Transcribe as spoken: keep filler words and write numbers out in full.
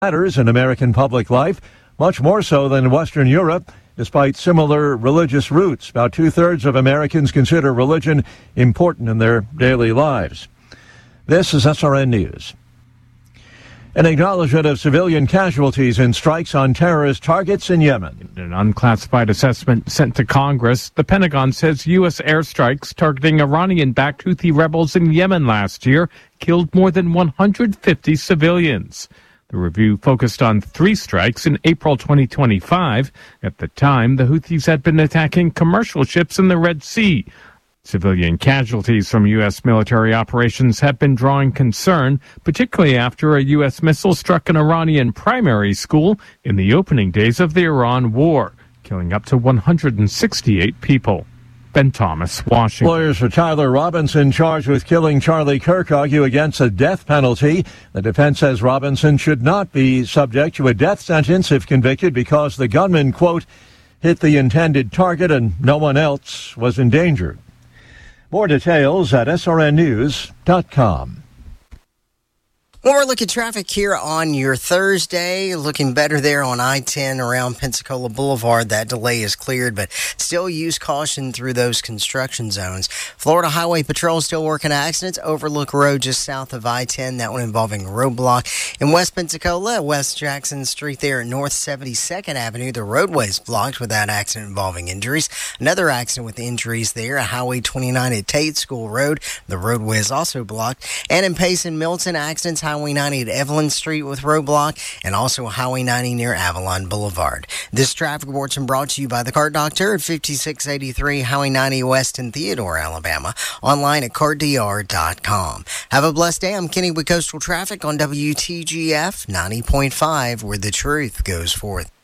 matters in American public life, much more so than Western Europe, despite similar religious roots. About two-thirds of Americans consider religion important in their daily lives. This is S R N News. An acknowledgement of civilian casualties in strikes on terrorist targets in Yemen. In an unclassified assessment sent to Congress, the Pentagon says U S airstrikes targeting Iranian-backed Houthi rebels in Yemen last year killed more than one hundred fifty civilians. The review focused on three strikes in April twenty twenty-five. At the time, the Houthis had been attacking commercial ships in the Red Sea. Civilian casualties from U S military operations have been drawing concern, particularly after a U S missile struck an Iranian primary school in the opening days of the Iran war, killing up to one hundred sixty-eight people. Ben Thomas, Washington. Lawyers for Tyler Robinson, charged with killing Charlie Kirk, argue against a death penalty. The defense says Robinson should not be subject to a death sentence if convicted because the gunman, quote, hit the intended target and no one else was endangered. More details at S R N news dot com. Well, we're looking at traffic here on your Thursday. Looking better there on I ten around Pensacola Boulevard. That delay is cleared, but still use caution through those construction zones. Florida Highway Patrol still working accidents. Overlook Road just south of I ten. That one involving a roadblock. In West Pensacola, West Jackson Street there at North seventy-second Avenue. The roadway's blocked with that accident involving injuries. Another accident with injuries there at Highway twenty-nine at Tate School Road. The roadway is also blocked. And in Payson Milton, accidents Highway ninety at Evelyn Street with roadblock, and also Highway ninety near Avalon Boulevard. This traffic report's been brought to you by the Car Doctor at fifty-six eighty-three Highway ninety West in Theodore, Alabama. Online at car d r dot com. Have a blessed day. I'm Kenny with Coastal Traffic on W T G F ninety point five, where the truth goes forth.